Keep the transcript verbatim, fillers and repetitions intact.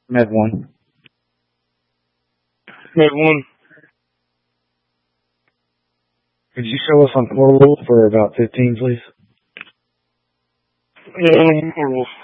Med one. Med one. Could you show us on portable for about fifteen, please? Yeah, on portable.